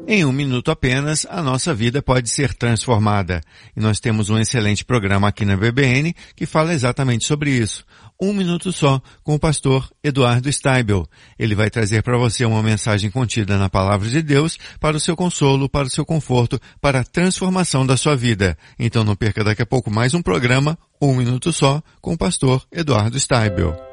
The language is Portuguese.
Em um minuto apenas, a nossa vida pode ser transformada. E nós temos um excelente programa aqui na BBN que fala exatamente sobre isso. Um minuto só, com o pastor Eduardo Steibel. Ele vai trazer para você uma mensagem contida na Palavra de Deus para o seu consolo, para o seu conforto, para a transformação da sua vida. Então não perca daqui a pouco mais um programa, Um Minuto Só, com o pastor Eduardo Steibel.